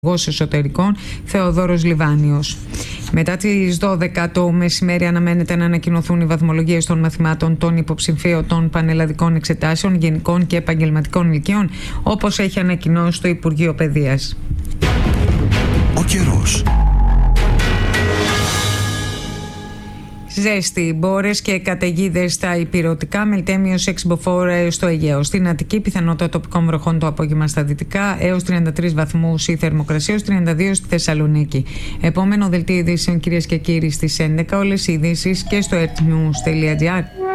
Υπουργός Εσωτερικών Θεοδόρος Λιβάνιος. Μετά τις 12 το μεσημέρι αναμένεται να ανακοινωθούν οι βαθμολογίες των μαθημάτων των υποψηφίων των πανελλαδικών εξετάσεων γενικών και επαγγελματικών λυκείων, όπως έχει ανακοινώσει το Υπουργείο Παιδείας. Ο καιρός. Ζέστη, μπόρες και καταιγίδες στα ηπειρωτικά, Μελτέμιος 6 μποφόρ στο Αιγαίο. Στην Αττική, πιθανότητα τοπικών βροχών το απόγευμα στα δυτικά, έως 33 βαθμούς η θερμοκρασία, έως 32 στη Θεσσαλονίκη. Επόμενο δελτίο ειδήσεων, κυρίες και κύριοι, στις 11. Όλες οι ειδήσεις και στο earthnews.gr.